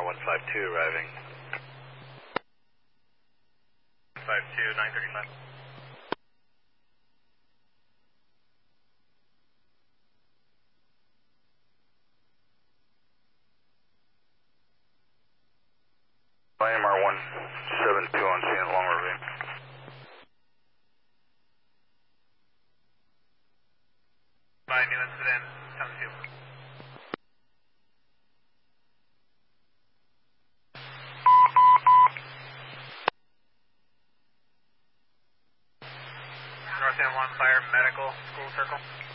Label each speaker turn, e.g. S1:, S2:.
S1: 152 arriving. 52, 935. IMR 172 on scene at Long Ravine. 5 new incident, 72. North End 1 Fire Medical School Circle.